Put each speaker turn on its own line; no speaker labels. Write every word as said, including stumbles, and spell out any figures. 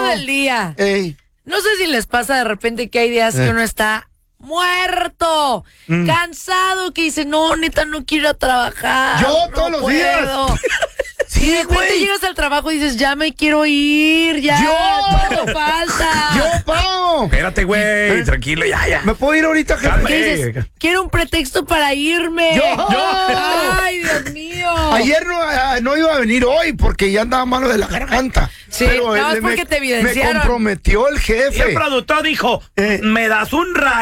del día.
Ey.
No sé si les pasa de repente que hay días eh. que uno está muerto, mm. cansado, que dice, no, neta, no quiero ir a trabajar.
Yo
no
todos los
puedo.
días.
Sí, y de repente güey. llegas al trabajo y dices, ya me quiero ir, ya,
¡Yo!
no falta.
¡Yo, Pau!
Espérate, güey, ¿Eh? tranquilo, ya, ya.
¿Me puedo ir ahorita, jefe?
¿Qué dices? Quiero un pretexto para irme.
¡Yo!
Yo. ¡Ay, Dios mío!
Ayer no, no iba a venir hoy porque ya andaba malo de la garganta.
Sí,
pero
no, es porque
me,
te evidenciaron.
Me comprometió el jefe.
Y el productor dijo, eh. me das un rayo.